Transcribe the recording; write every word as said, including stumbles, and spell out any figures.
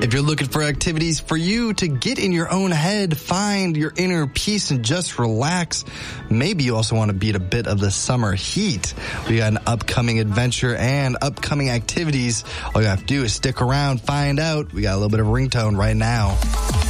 If you're looking for activities for you to get in your own head, find your inner peace and just relax, maybe you also want to beat a bit of the summer heat. We got an upcoming adventure and upcoming activities. All you have to do is stick around, find out. We got a little bit of ringtone right now.